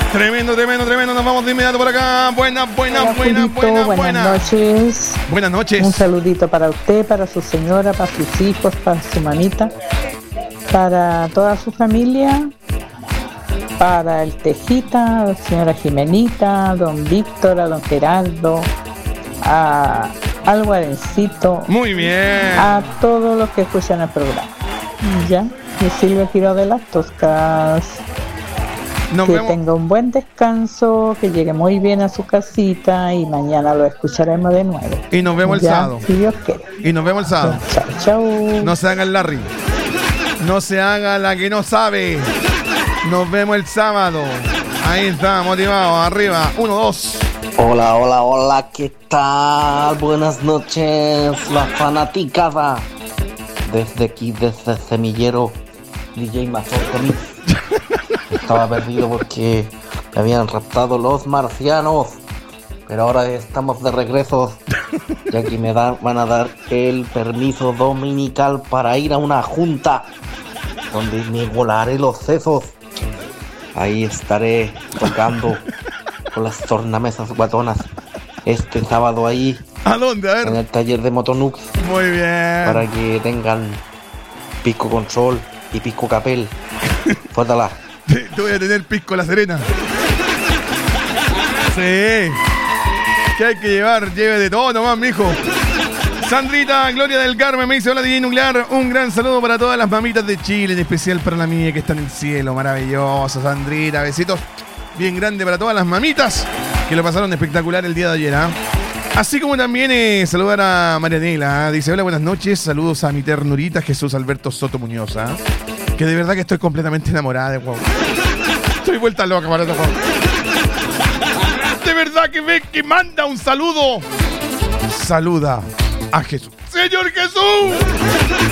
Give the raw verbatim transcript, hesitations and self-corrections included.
Tremendo, tremendo, tremendo. Nos vamos de inmediato por acá. Buenas, buenas, Hola, buenas, Julito, buenas, buenas buenas. noches. Buenas noches. Un saludito para usted, para su señora, para sus hijos, para su mamita, para toda su familia, para el Tejita, la señora Jimenita, don Víctor, a don Gerardo, a, al Guarencito. Muy bien. A todos los que escuchan el programa. Ya, y Silvia Quiroz de las Toscas. Nos que vemos. tenga un buen descanso, que llegue muy bien a su casita y mañana lo escucharemos de nuevo. Y nos vemos el Ya, sábado. si Dios quiere. Y nos vemos el sábado. Chao, chao. No se haga el Larry. No se haga la que no sabe. Nos vemos el sábado. Ahí está, motivado. Arriba. Uno, dos. Hola, hola, hola, ¿qué tal? Buenas noches, la fanaticada. Desde aquí, desde el Semillero, D J Mazorca. Estaba perdido porque me habían raptado los marcianos. Pero ahora estamos de regreso. Y aquí me dan, van a dar el permiso dominical para ir a una junta donde me volaré los sesos. Ahí estaré tocando con las tornamesas guatonas este sábado ahí. ¿A dónde? A ver. En el taller de Motonux. Muy bien. Para que tengan pisco control y pisco capel. Fótala. Te, te voy a tener pisco La Serena. Sí. ¿Qué hay que llevar? Lleve de todo nomás, mijo. Sandrita Gloria del Carmen me dice: hola, D J Nuclear. Un gran saludo para todas las mamitas de Chile, en especial para la mía que está en el cielo. Maravilloso, Sandrita. Besitos bien grande para todas las mamitas que lo pasaron espectacular el día de ayer, ¿eh? Así como también eh, saludar a Marianela. ¿eh? Dice: hola, buenas noches. Saludos a mi ternurita Jesús Alberto Soto Muñoz. ¿eh? Que de verdad que estoy completamente enamorada de Juan. Estoy vuelta loca para todo. De verdad que ve que manda un saludo. Saluda a Jesús. ¡Señor Jesús!